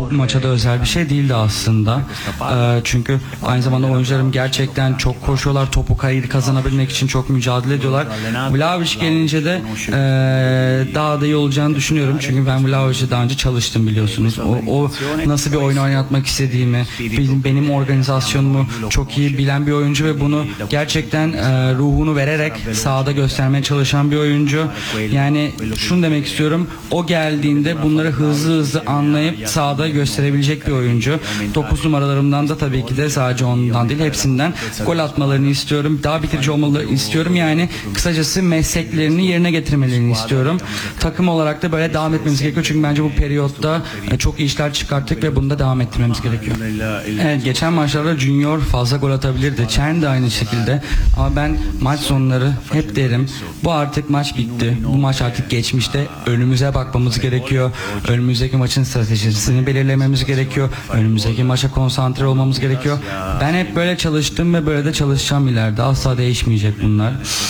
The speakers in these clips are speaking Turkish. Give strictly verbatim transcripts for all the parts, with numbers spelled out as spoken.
bu maça da özel bir şey değildi aslında. Ee, çünkü aynı zamanda oyuncularım gerçekten çok koşuyorlar. Topu kaydı kazanabilmek için çok mücadele ediyorlar. Vlahovic gelince de e, daha da iyi olacağını düşünüyorum. Çünkü ben Vlahovic'le daha önce çalıştım biliyorsunuz. O, o nasıl bir oyun oynatmak istediğimi, benim organizasyonumu çok iyi bilen bir oyuncu ve bunu gerçekten e, ruhunu vererek sahada göstermeye çalışan bir oyuncu. Yani şunu demek istiyorum. O geldiğinde bunları hızlı hızlı anlayıp sahada gösterebilecek bir oyuncu. dokuz numaralarımdan da tabii ki de sadece ondan değil hepsinden gol atmalarını istiyorum. Daha bitirici olmalarını istiyorum. Yani kısacası mesleklerini yerine getirmelerini istiyorum. Takım olarak da böyle devam etmemiz gerekiyor. Çünkü bence bu periyotta çok iyi işler çıkarttık ve bunu da devam ettirmemiz gerekiyor. Evet, geçen maçlarda Junior fazla gol atabilirdi. Chen de aynı şekilde. Ama ben maç sonları hep derim. Bu artık maç bitti. Bu maç artık geçmişte. Önümüze bakmamız gerekiyor. Önümüzdeki maçın stratejisini belirlememiz gerekiyor. Önümüzdeki maça konsantre olmamız gerekiyor. Ben hep böyle çalıştım ve böyle de çalışacağım ileride. Asla değişmeyecek bunlar.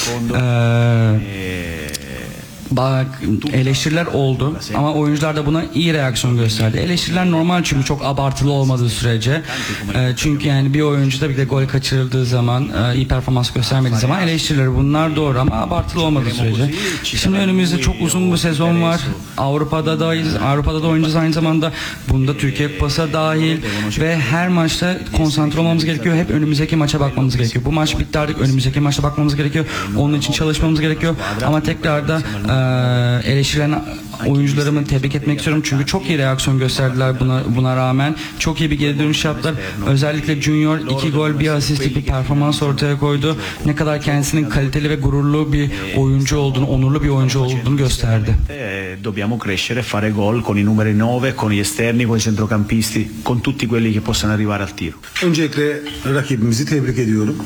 Eee Bak, eleştiriler oldu ama oyuncular da buna iyi reaksiyon gösterdi. Eleştiriler normal çünkü çok abartılı olmadığı sürece. E, çünkü yani bir oyuncu da bir de gol kaçırıldığı zaman, e, iyi performans göstermediği zaman eleştiriler bunlar doğru ama abartılı olmadığı sürece. Şimdi önümüzde çok uzun bir sezon var. Avrupa'da da Avrupa'da da oynayacağız aynı zamanda. Bunda Türkiye Kupası dahil ve her maçta konsantre olmamız gerekiyor. Hep önümüzdeki maça bakmamız gerekiyor. Bu maç bitti artık, önümüzdeki maça bakmamız gerekiyor. Onun için çalışmamız gerekiyor. Ama tekrar da e, eleştirilen oyuncularımı tebrik etmek istiyorum çünkü çok iyi reaksiyon gösterdiler buna buna rağmen. Çok iyi bir geri dönüş yaptılar. Özellikle Junior iki gol bir asistlik bir performans ortaya koydu. Ne kadar kendisinin kaliteli ve gururlu bir oyuncu olduğunu, onurlu bir oyuncu olduğunu gösterdi. Dobbiamo crescere, fare gol con i numeri nove, con i esterni, con i centrocampisti, con tutti quelli che possano arrivare al tiro. Öncelikle rakibimizi tebrik ediyorum.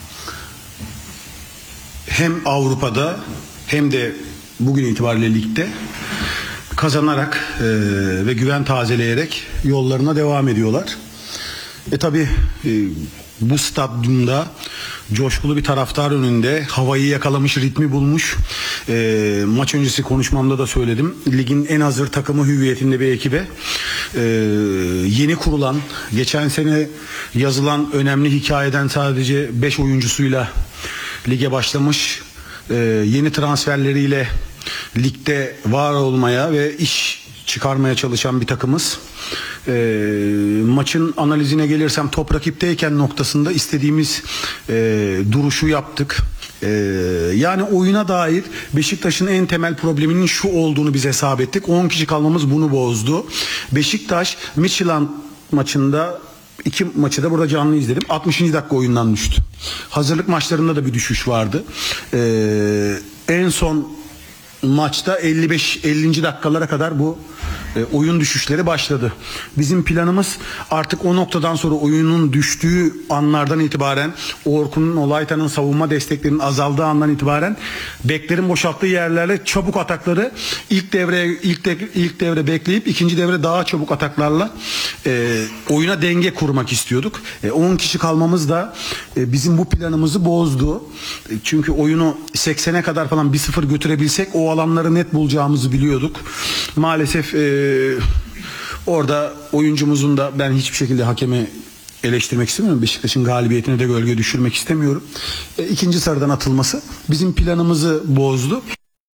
Hem Avrupa'da hem de bugün itibariyle ligde kazanarak e, ve güven tazeleyerek yollarına devam ediyorlar. E tabi e, bu stadyumda coşkulu bir taraftar önünde havayı yakalamış, ritmi bulmuş. E, maç öncesi konuşmamda da söyledim. Ligin en hazır takımı hüviyetinde bir ekibe e, yeni kurulan, geçen sene yazılan önemli hikayeden sadece beş oyuncusuyla lige başlamış, e, yeni transferleriyle ligde var olmaya ve iş çıkarmaya çalışan bir takımız. E, maçın analizine gelirsem top rakipteyken noktasında istediğimiz e, duruşu yaptık. E, yani oyuna dair Beşiktaş'ın en temel probleminin şu olduğunu biz hesap ettik. on kişi kalmamız bunu bozdu. Beşiktaş Midtjylland maçında İki maçı da burada canlı izledim. altmışıncı dakika oyundan düştü. Hazırlık maçlarında da bir düşüş vardı. Ee, en son maçta elli beş ellinci dakikalara kadar bu e, oyun düşüşleri başladı. Bizim planımız artık o noktadan sonra oyunun düştüğü anlardan itibaren, Orkun'un, Olaytan'ın savunma desteklerinin azaldığı andan itibaren beklerin boşalttığı yerlerle çabuk atakları ilk devre ilk de, ilk devre bekleyip ikinci devre daha çabuk ataklarla e, oyuna denge kurmak istiyorduk. E, on kişi kalmamız da e, bizim bu planımızı bozdu. E, çünkü oyunu seksene kadar falan bir sıfır götürebilsek o alanları net bulacağımızı biliyorduk. Maalesef e, orada oyuncumuzun da ben hiçbir şekilde hakemi eleştirmek istemiyorum. Beşiktaş'ın galibiyetine de gölge düşürmek istemiyorum. E, ikinci sarıdan atılması bizim planımızı bozdu.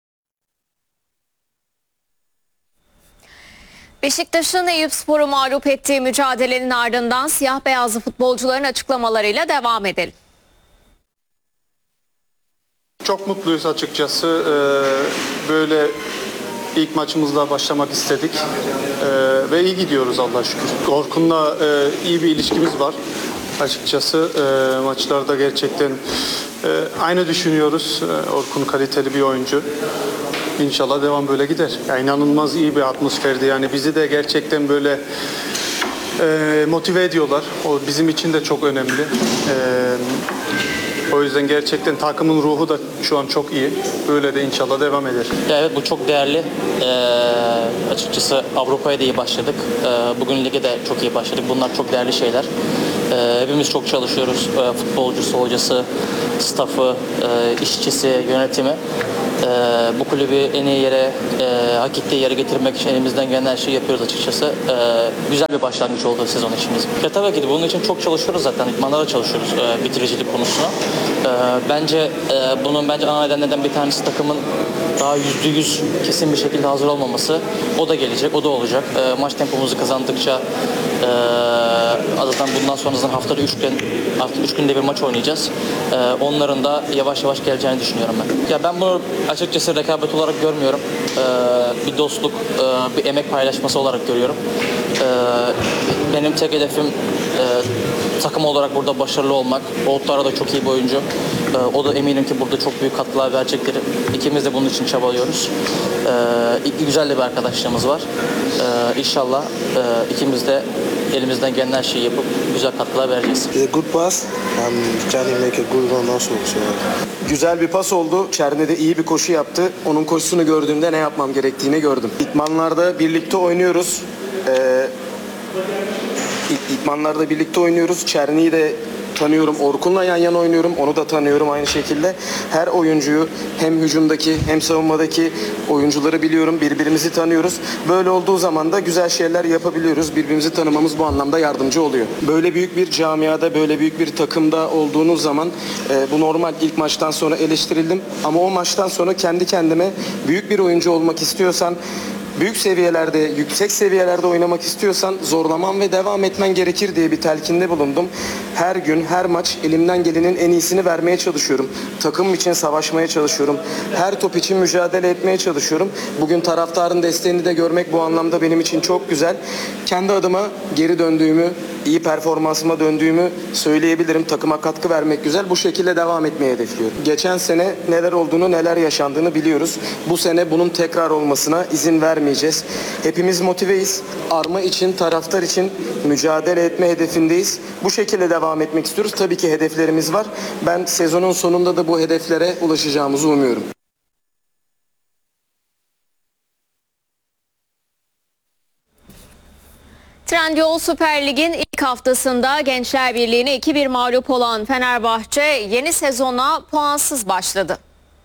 Beşiktaş'ın Eyüpspor'u mağlup ettiği mücadelenin ardından siyah beyazlı futbolcuların açıklamalarıyla devam edelim. Çok mutluyuz açıkçası. Ee, böyle ilk maçımızla başlamak istedik. Ee, ve iyi gidiyoruz Allah'a şükür. Orkun'la e, iyi bir ilişkimiz var. Açıkçası e, maçlarda gerçekten e, aynı düşünüyoruz. E, Orkun kaliteli bir oyuncu. İnşallah devam böyle gider. Yani inanılmaz iyi bir atmosferdi. Yani bizi de gerçekten böyle e, motive ediyorlar. O bizim için de çok önemli. E, O yüzden gerçekten takımın ruhu da şu an çok iyi. Böyle de inşallah devam eder. Ya evet, bu çok değerli. Ee, açıkçası Avrupa'ya da iyi başladık. Ee, bugün lige de çok iyi başladık. Bunlar çok değerli şeyler. Ee, hepimiz çok çalışıyoruz. Ee, futbolcusu, hocası, staffı, e, işçisi, yönetimi. E, bu kulübü en iyi yere, e, hak ettiği yere getirmek için elimizden gelen her şeyi yapıyoruz açıkçası. E, güzel bir başlangıç oldu sezon için bizim. Ya tabii ki de bunun için çok çalışıyoruz zaten. İdmanlara çalışıyoruz e, bitiricilik konusuna. E, bence e, bunun bence ana nedenlerden bir tanesi takımın daha yüzde yüz kesin bir şekilde hazır olmaması. O da gelecek, o da olacak. E, maç tempomuzu kazandıkça e, zaten bundan sonra zaten haftada üç gün, hafta üç günde bir maç oynayacağız. E, onların da yavaş yavaş geleceğini düşünüyorum ben. Ya ben bunu açıkçası rekabet olarak görmüyorum. E, bir dostluk, e, bir emek paylaşması olarak görüyorum. E, benim tek hedefim e, takım olarak burada başarılı olmak. Oğutlara da çok iyi bir oyuncu. E, o da eminim ki burada çok büyük katkılar verecektir. İkimiz de bunun için çabalıyoruz. E, güzel de bir arkadaşlığımız var. E, İnşallah e, ikimiz de elimizden gelen her şeyi yapıp güzel katkılar vereceğiz. It's a good pass and Charlie make a good run also. So. Güzel bir pas oldu. Çerne de iyi bir koşu yaptı. Onun koşusunu gördüğümde ne yapmam gerektiğini gördüm. İtmanlarda birlikte oynuyoruz. Ee, İtmanlarda birlikte oynuyoruz. Çerni'yi de tanıyorum. Orkun'la yan yana oynuyorum. Onu da tanıyorum aynı şekilde. Her oyuncuyu hem hücumdaki hem savunmadaki oyuncuları biliyorum. Birbirimizi tanıyoruz. Böyle olduğu zaman da güzel şeyler yapabiliyoruz. Birbirimizi tanımamız bu anlamda yardımcı oluyor. Böyle büyük bir camiada, böyle büyük bir takımda olduğunuz zaman e, bu normal, ilk maçtan sonra eleştirildim. Ama o maçtan sonra kendi kendime büyük bir oyuncu olmak istiyorsan, büyük seviyelerde, yüksek seviyelerde oynamak istiyorsan zorlaman ve devam etmen gerekir diye bir telkinde bulundum. Her gün, her maç elimden gelenin en iyisini vermeye çalışıyorum. Takım için savaşmaya çalışıyorum. Her top için mücadele etmeye çalışıyorum. Bugün taraftarın desteğini de görmek bu anlamda benim için çok güzel. Kendi adıma geri döndüğümü, iyi performansıma döndüğümü söyleyebilirim. Takıma katkı vermek güzel. Bu şekilde devam etmeyi hedefliyorum. Geçen sene neler olduğunu, neler yaşandığını biliyoruz. Bu sene bunun tekrar olmasına izin vermeyeceğiz. Hepimiz motiveyiz. Arma için, taraftar için mücadele etme hedefindeyiz. Bu şekilde devam etmek istiyoruz. Tabii ki hedeflerimiz var. Ben sezonun sonunda da bu hedeflere ulaşacağımızı umuyorum. Trendyol Süper Lig'in ilk haftasında Gençler Birliği'ne iki bir mağlup olan Fenerbahçe yeni sezona puansız başladı.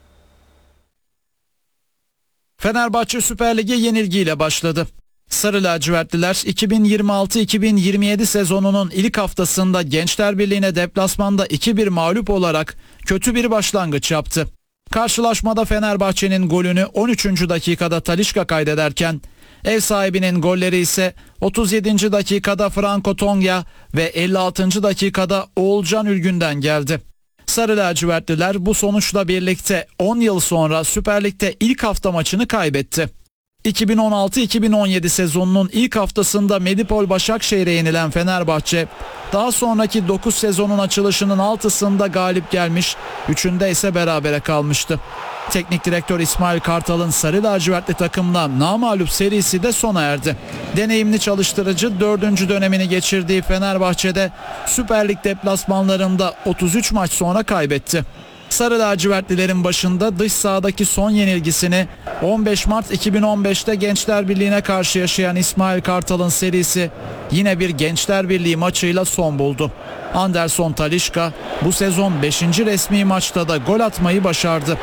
Fenerbahçe Süper Lig'e yenilgiyle başladı. Sarı lacivertliler iki bin yirmi altı iki bin yirmi yedi sezonunun ilk haftasında Gençler Birliği'ne deplasmanda iki bir mağlup olarak kötü bir başlangıç yaptı. Karşılaşmada Fenerbahçe'nin golünü on üçüncü dakikada Talisca kaydederken ev sahibinin golleri ise otuz yedinci dakikada Franco Tonga ve elli altıncı dakikada Oğulcan Ülgün'den geldi. Sarı lacivertliler bu sonuçla birlikte on yıl sonra Süper Lig'de ilk hafta maçını kaybetti. iki bin on altı iki bin on yedi sezonunun ilk haftasında Medipol Başakşehir'e yenilen Fenerbahçe, daha sonraki dokuz sezonun açılışının altısında galip gelmiş, üçünde ise berabere kalmıştı. Teknik direktör İsmail Kartal'ın sarı lacivertli takımla namağlup serisi de sona erdi. Deneyimli çalıştırıcı dördüncü dönemini geçirdiği Fenerbahçe'de Süper Lig deplasmanlarında otuz üç maç sonra kaybetti. Sarı lacivertlilerin başında dış sahadaki son yenilgisini on beş Mart iki bin on beşte Gençler Birliği'ne karşı yaşayan İsmail Kartal'ın serisi yine bir Gençler Birliği maçıyla son buldu. Anderson Talisca bu sezon beşinci resmi maçta da gol atmayı başardı.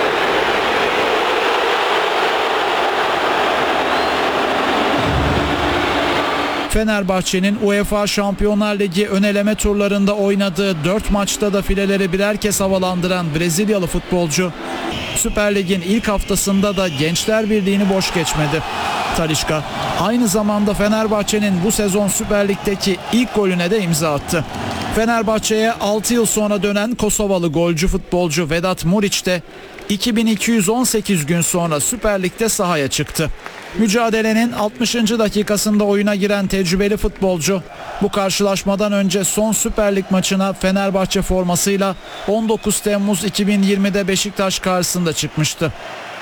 Fenerbahçe'nin UEFA Şampiyonlar Ligi öneleme turlarında oynadığı dört maçta da fileleri birer kez havalandıran Brezilyalı futbolcu Süper Lig'in ilk haftasında da Gençler Birliği'ni boş geçmedi. Talisca aynı zamanda Fenerbahçe'nin bu sezon Süper Lig'deki ilk golüne de imza attı. Fenerbahçe'ye altı yıl sonra dönen Kosovalı golcü futbolcu Vedat Muriç de iki bin iki yüz on sekiz gün sonra Süper Lig'de sahaya çıktı. Mücadelenin altmışıncı dakikasında oyuna giren tecrübeli futbolcu bu karşılaşmadan önce son Süper Lig maçına Fenerbahçe formasıyla on dokuz Temmuz iki bin yirmide Beşiktaş karşısında çıkmıştı.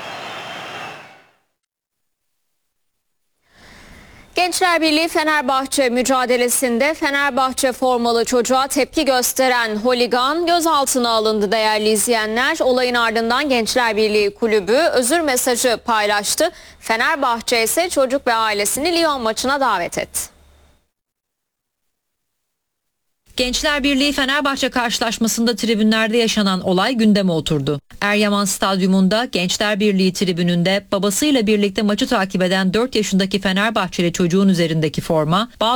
Gençler Birliği Fenerbahçe mücadelesinde Fenerbahçe formalı çocuğa tepki gösteren holigan gözaltına alındı değerli izleyenler. Olayın ardından Gençler Birliği kulübü özür mesajı paylaştı. Fenerbahçe ise çocuk ve ailesini Lyon maçına davet etti. Gençler Birliği Fenerbahçe karşılaşmasında tribünlerde yaşanan olay gündeme oturdu. Eryaman Stadyumunda Gençler Birliği tribününde babasıyla birlikte maçı takip eden dört yaşındaki Fenerbahçeli çocuğun üzerindeki forma